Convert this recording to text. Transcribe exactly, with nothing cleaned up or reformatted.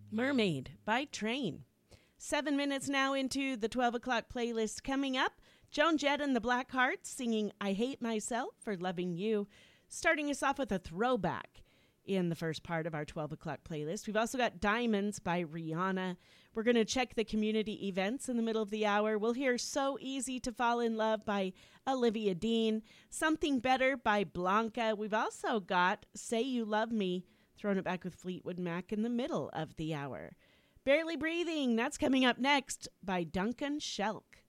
Mermaid by Train. Seven minutes now into the twelve o'clock playlist. Coming up, Joan Jett and the Blackhearts singing I Hate Myself for Loving You. Starting us off with a throwback in the first part of our twelve o'clock playlist. We've also got Diamonds by Rihanna. We're going to check the community events in the middle of the hour. We'll hear So Easy to Fall in Love by Olivia Dean. Something Better by Blanca. We've also got Say You Love Me, throwing it back with Fleetwood Mac in the middle of the hour. Barely Breathing, that's coming up next by Duncan Shelk.